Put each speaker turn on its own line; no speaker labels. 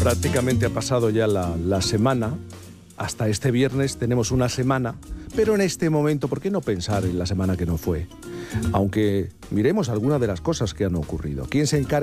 Prácticamente ha pasado ya la semana. Hasta este viernes tenemos una semana, pero en este momento, ¿por qué no pensar en la semana que no fue? Aunque miremos algunas de las cosas que han ocurrido. ¿Quién se encarga